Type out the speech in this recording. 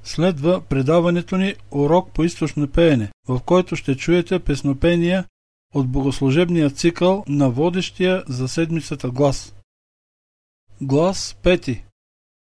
Следва предаването ни Урок по източно пеене, в който ще чуете песнопения от богослужебния цикъл на водещия за седмицата глас. Глас 5.